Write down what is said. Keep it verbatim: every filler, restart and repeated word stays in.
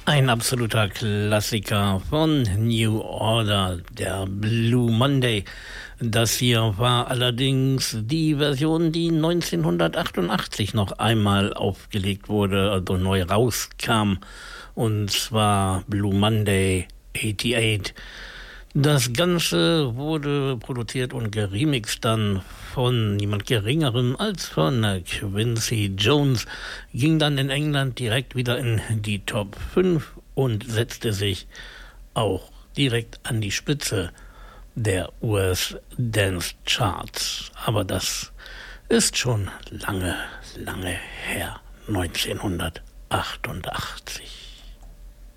Ein absoluter Klassiker von New Order, der Blue Monday. Das hier war allerdings die Version, die neunzehnhundertachtundachtzig noch einmal aufgelegt wurde, also neu rauskam. Und zwar Blue Monday achtundachtzig. Das Ganze wurde produziert und geremixed dann von niemand Geringerem als von Quincy Jones, ging dann in England direkt wieder in die Top fünf und setzte sich auch direkt an die Spitze der U S Dance Charts. Aber das ist schon lange, lange her, neunzehnhundertachtundachtzig.